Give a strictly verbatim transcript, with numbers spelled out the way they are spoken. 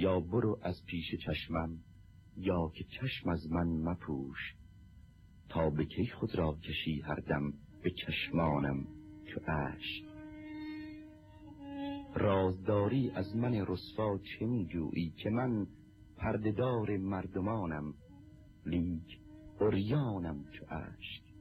یا برو از پیش چشمم، یا که چشم از من مپوش. تا به کی خود را کشی هر دم به چشمانم چو اشک. رازداری از من رسوا چه می جویی که من پرده‌دار مردمانم، لیک عریانم چو اشک.